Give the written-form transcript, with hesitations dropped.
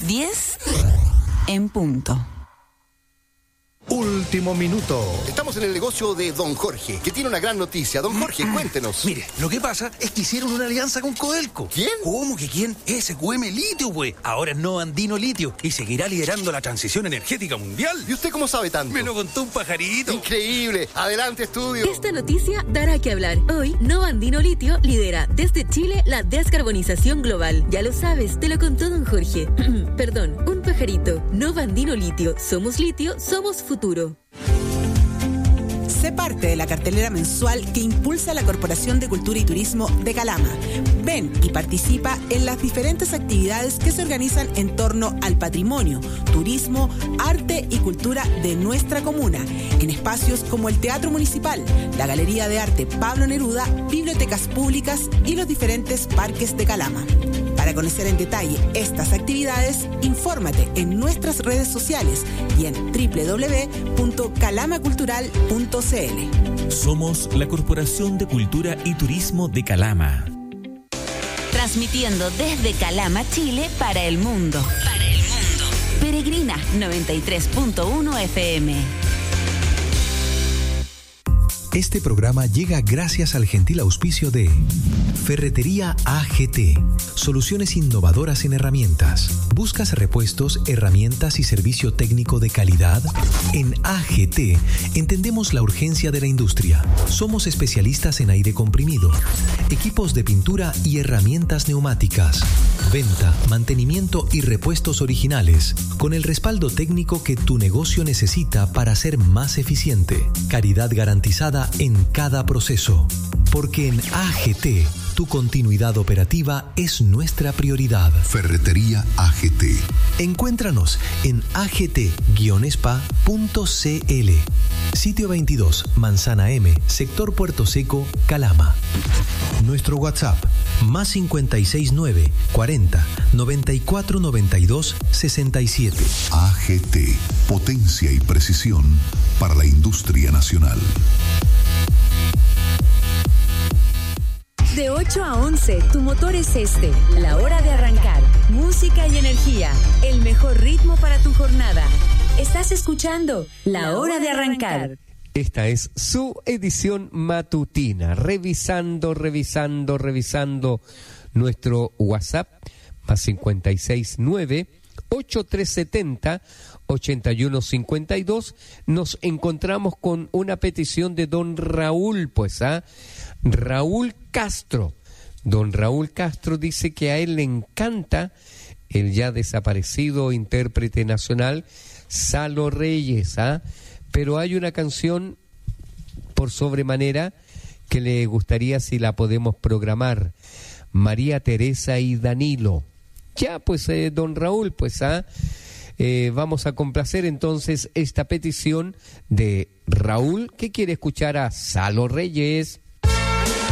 10 en punto. Último minuto. Estamos en el negocio de Don Jorge, que tiene una gran noticia. Don Jorge, cuéntenos. Mire, lo que pasa es que hicieron una alianza con Codelco. ¿Quién? ¿Cómo que quién? SQM Litio, güey. Ahora es Nova Andino Litio y seguirá liderando la transición energética mundial. ¿Y usted cómo sabe tanto? Me lo contó un pajarito. Increíble. Adelante, estudio. Esta noticia dará que hablar. Hoy, Nova Andino Litio lidera desde Chile la descarbonización global. Ya lo sabes, te lo contó Don Jorge. Perdón, un pajarito. Nova Andino Litio. Somos litio, somos futuro. Sé parte de la cartelera mensual que impulsa la Corporación de Cultura y Turismo de Calama. Ven y participa en las diferentes actividades que se organizan en torno al patrimonio, turismo, arte y cultura de nuestra comuna, en espacios como el Teatro Municipal, la Galería de Arte Pablo Neruda, bibliotecas públicas y los diferentes parques de Calama. Para conocer en detalle estas actividades, infórmate en nuestras redes sociales y en www.calamacultural.cl. Somos la Corporación de Cultura y Turismo de Calama. Transmitiendo desde Calama, Chile, para el mundo. Peregrina 93.1 FM. Este programa llega gracias al gentil auspicio de Ferretería AGT, soluciones innovadoras en herramientas. ¿Buscas repuestos, herramientas y servicio técnico de calidad? En AGT entendemos la urgencia de la industria. Somos especialistas en aire comprimido, equipos de pintura y herramientas neumáticas. Venta, mantenimiento y repuestos originales, con el respaldo técnico que tu negocio necesita para ser más eficiente. Calidad garantizada en cada proceso. Porque en AGT, tu continuidad operativa es nuestra prioridad. Ferretería AGT. Encuéntranos en agt-spa.cl. Sitio 22, Manzana M, Sector Puerto Seco, Calama. Nuestro WhatsApp, más 569 40 94 92 67. AGT, potencia y precisión para la industria nacional. De 8 a 11, tu motor es este. La hora de arrancar. Música y energía. El mejor ritmo para tu jornada. Estás escuchando La Hora de Arrancar. Esta es su edición matutina. Revisando nuestro WhatsApp. Más 569 8370 8152. Nos encontramos con una petición de don Raúl, Raúl Castro. Don Raúl Castro dice que a él le encanta el ya desaparecido intérprete nacional Salo Reyes, pero hay una canción por sobremanera que le gustaría si la podemos programar. María Teresa y Danilo. Ya, don Raúl, vamos a complacer entonces esta petición de Raúl, que quiere escuchar a Salo Reyes.